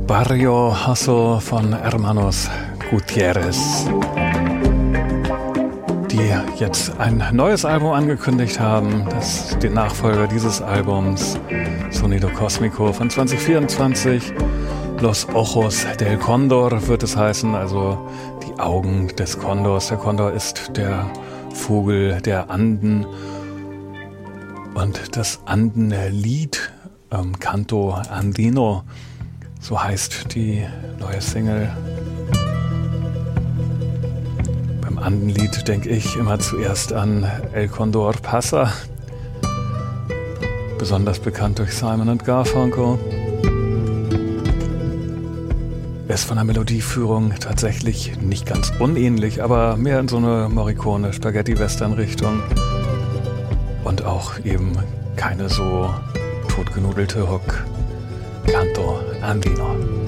Barrio Hasso von Hermanos Gutierrez, die jetzt ein neues Album angekündigt haben, das den Nachfolger dieses Albums Sonido Cósmico von 2024, Los Ojos del Cóndor wird es heißen, also die Augen des Kondors. Der Kondor ist der Vogel der Anden und das Andenlied, Canto Andino, so heißt die neue Single. Beim Andenlied denke ich immer zuerst an El Condor Pasa, besonders bekannt durch Simon & Garfunkel. Ist von der Melodieführung tatsächlich nicht ganz unähnlich, aber mehr in so eine Morricone-Spaghetti-Western-Richtung und auch eben keine so totgenudelte Hook. Canto Andino.